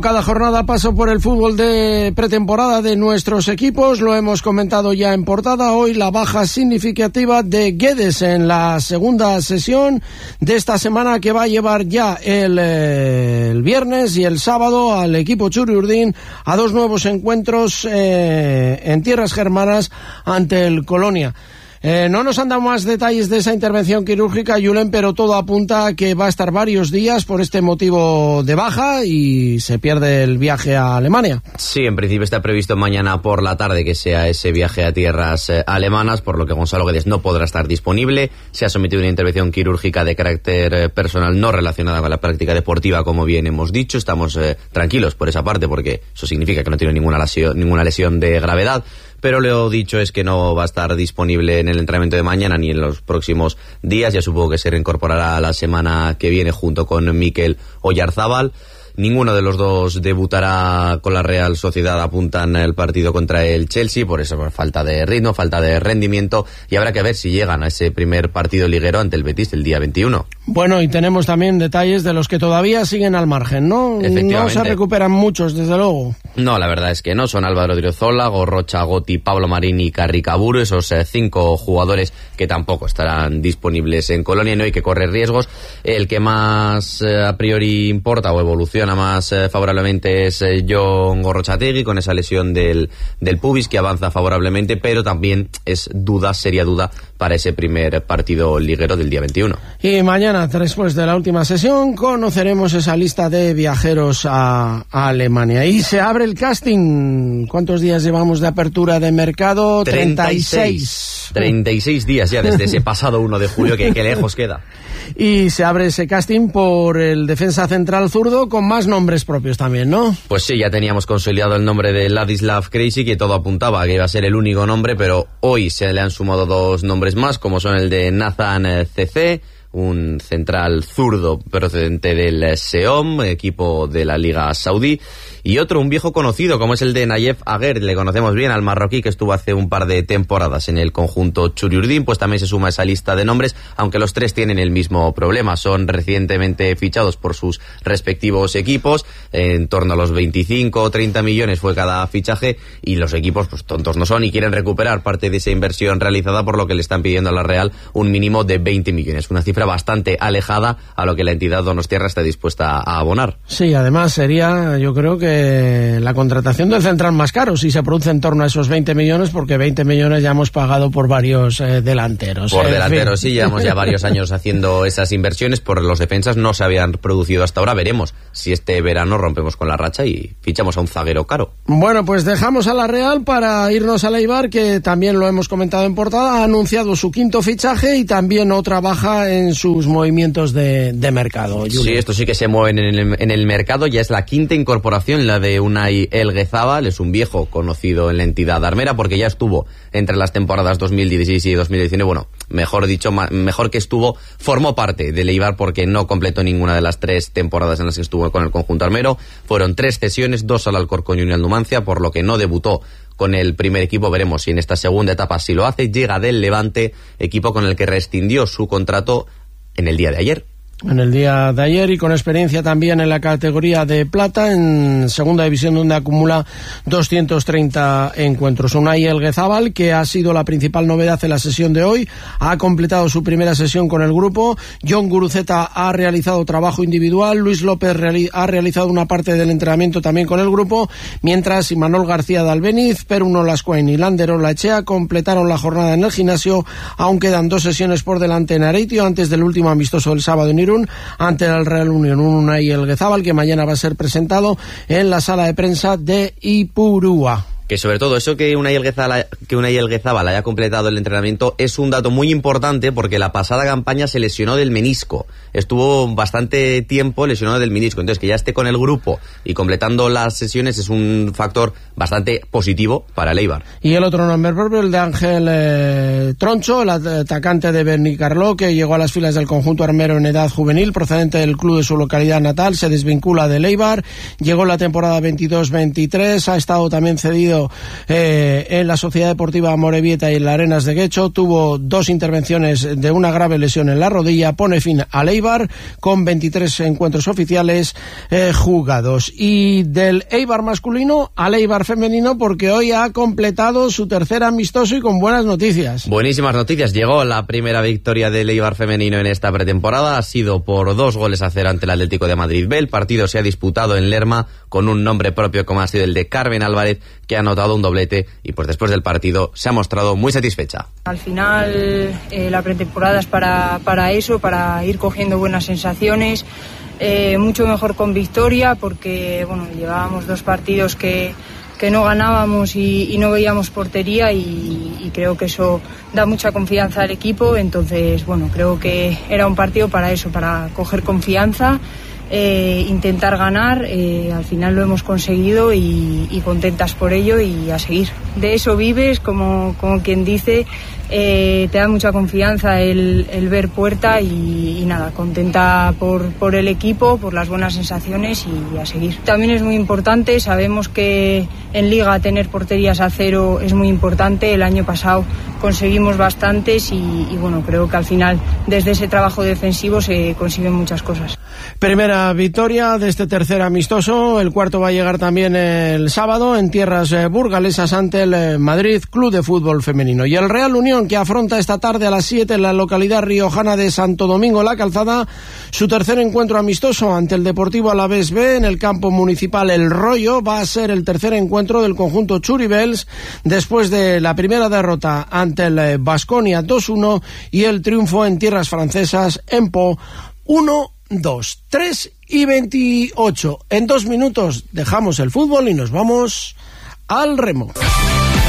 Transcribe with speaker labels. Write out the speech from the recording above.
Speaker 1: Cada jornada paso por el fútbol de pretemporada de nuestros equipos, lo hemos comentado ya en portada. Hoy la baja significativa de Guedes en la segunda sesión de esta semana, que va a llevar ya el viernes y el sábado al equipo Txuri-Urdin a dos nuevos encuentros en tierras germanas ante el Colonia. No nos han dado más detalles de esa intervención quirúrgica, Julen, pero todo apunta a que va a estar varios días por este motivo de baja y se pierde el viaje a Alemania.
Speaker 2: Sí, en principio está previsto mañana por la tarde que sea ese viaje a tierras alemanas, por lo que Gonzalo Guedes no podrá estar disponible. Se ha sometido a una intervención quirúrgica de carácter personal no relacionada con la práctica deportiva, como bien hemos dicho. Estamos tranquilos por esa parte, porque eso significa que no tiene ninguna lesión de gravedad. Pero lo dicho es que no va a estar disponible en el entrenamiento de mañana ni en los próximos días. Ya supongo que se reincorporará la semana que viene junto con Mikel Oyarzábal. Ninguno de los dos debutará con la Real Sociedad, apuntan el partido contra el Chelsea, por eso por falta de ritmo, falta de rendimiento, y habrá que ver si llegan a ese primer partido liguero ante el Betis el día 21.
Speaker 1: Bueno, y tenemos también detalles de los que todavía siguen al margen, ¿no? No se recuperan muchos, desde luego.
Speaker 2: No, la verdad es que no. Son Álvaro Odriozola, Gorrocha, Gotti, Pablo Marín y Carricaburu, esos 5 jugadores que tampoco estarán disponibles en Colonia. No hay que correr riesgos. El que más a priori importa o evoluciona más favorablemente es Jon Gorrotxategi, con esa lesión del pubis, que avanza favorablemente, pero también es seria duda para ese primer partido liguero del día 21. Y
Speaker 1: mañana, después de la última sesión, conoceremos esa lista de viajeros a Alemania. Y se abre el casting. ¿Cuántos días llevamos de apertura de mercado? 36.
Speaker 2: 36 días ya desde ese pasado 1 de julio, que lejos queda.
Speaker 1: Y se abre ese casting por el defensa central zurdo, con más nombres propios también, ¿no?
Speaker 2: Pues sí, ya teníamos consolidado el nombre de Ladislav Krejci, que todo apuntaba a que iba a ser el único nombre, pero hoy se le han sumado 2 nombres más, como son el de Nathan Cece, un central zurdo procedente del Seom, equipo de la Liga Saudí, y otro, un viejo conocido, como es el de Nayef Aguer. Le conocemos bien al marroquí, que estuvo hace un par de temporadas en el conjunto Txuri-Urdin, pues también se suma a esa lista de nombres, aunque los 3 tienen el mismo problema. Son recientemente fichados por sus respectivos equipos, en torno a los 25 o 30 millones fue cada fichaje, y los equipos pues tontos no son y quieren recuperar parte de esa inversión realizada, por lo que le están pidiendo a la Real un mínimo de 20 millones, una cifra bastante alejada a lo que la entidad donostiarra está dispuesta a abonar.
Speaker 1: Sí, además sería, yo creo que la contratación del central más caro si se produce en torno a esos 20 millones, porque 20 millones ya hemos pagado por varios delanteros.
Speaker 2: Por delanteros, sí, llevamos ya varios años haciendo esas inversiones. Por los defensas no se habían producido hasta ahora. Veremos si este verano rompemos con la racha y fichamos a un zaguero caro.
Speaker 1: Bueno, pues dejamos a la Real para irnos a Eibar, que también lo hemos comentado en portada. Ha anunciado su 5º fichaje y también otra baja en sus movimientos de mercado. Julio.
Speaker 2: Sí, esto sí que se mueven en el mercado. Ya es la 5ª incorporación, la de Unai Elguezábal. Es un viejo conocido en la entidad armera, porque ya estuvo entre las temporadas 2016 y 2019. Bueno, mejor dicho, mejor que estuvo, formó parte del Eibar, porque no completó ninguna de las 3 temporadas en las que estuvo con el conjunto armero. Fueron 3 cesiones, 2 al Alcorcón y 1 al Numancia, por lo que no debutó con el primer equipo. Veremos si en esta segunda etapa sí lo hace. Llega del Levante, equipo con el que rescindió su contrato en el día de ayer.
Speaker 1: En el día de ayer, y con experiencia también en la categoría de plata, en segunda división, donde acumula 230 encuentros. Unai Elguezábal, que ha sido la principal novedad en la sesión de hoy, ha completado su primera sesión con el grupo. Jon Guruceta ha realizado trabajo individual, Luis López ha realizado una parte del entrenamiento también con el grupo, mientras Imanol García de Albeniz, Peruno Lascuain y Lander Olaechea completaron la jornada en el gimnasio. Aún quedan 2 sesiones por delante en Areitio, antes del último amistoso del sábado en Irún, ante el Real Unión. Unai Elguezábal, que mañana va a ser presentado en la sala de prensa de Ipurúa.
Speaker 2: Que sobre todo eso que Unai Elguezábal haya completado el entrenamiento es un dato muy importante, porque la pasada campaña se lesionó del menisco. Estuvo bastante tiempo lesionado del menisco. Entonces, que ya esté con el grupo y completando las sesiones es un factor bastante positivo para el Eibar.
Speaker 1: Y el otro nombre propio, el de Ángel Troncho, el atacante de Benicarló, que llegó a las filas del conjunto armero en edad juvenil, procedente del club de su localidad natal, se desvincula del Eibar. Llegó la temporada 22-23, ha estado también cedido partido en la Sociedad Deportiva Amorebieta y en la Arenas de Guecho. Tuvo 2 intervenciones de una grave lesión en la rodilla. Pone fin al Eibar con 23 encuentros oficiales jugados. Y del Eibar masculino al Eibar femenino, porque hoy ha completado su tercer amistoso y con buenas noticias.
Speaker 2: Buenísimas noticias. Llegó la primera victoria del Eibar femenino en esta pretemporada. Ha sido por 2-0 ante el Atlético de Madrid B. El partido se ha disputado en Lerma con un nombre propio como ha sido el de Carmen Álvarez, que ha anotado un doblete y pues después del partido se ha mostrado muy satisfecha.
Speaker 3: Al final la pretemporada es para eso, para ir cogiendo buenas sensaciones, mucho mejor con victoria, porque bueno, llevábamos 2 partidos que no ganábamos y no veíamos portería, y creo que eso da mucha confianza al equipo. Entonces bueno, creo que era un partido para eso, para coger confianza, intentar ganar. Al final lo hemos conseguido y contentas por ello, y a seguir. De eso vives, como quien dice. Te da mucha confianza el ver puerta, y nada, contenta por el equipo, por las buenas sensaciones, y a seguir. También es muy importante, sabemos que en Liga tener porterías a 0 es muy importante. El año pasado conseguimos bastantes, y bueno, creo que al final desde ese trabajo defensivo se consiguen muchas cosas.
Speaker 1: Primera victoria de este tercer amistoso. El cuarto va a llegar también el sábado en tierras burgalesas ante el Madrid Club de Fútbol Femenino. Y el Real Unión, que afronta esta tarde a las 7 en la localidad riojana de Santo Domingo la Calzada su tercer encuentro amistoso ante el Deportivo Alavés B en el campo municipal El Rollo. Va a ser el tercer encuentro del conjunto Churibels después de la primera derrota ante el Baskonia 2-1 y el triunfo en tierras francesas en Po 1-2. 3:28. En 2 minutos dejamos el fútbol y nos vamos al remo.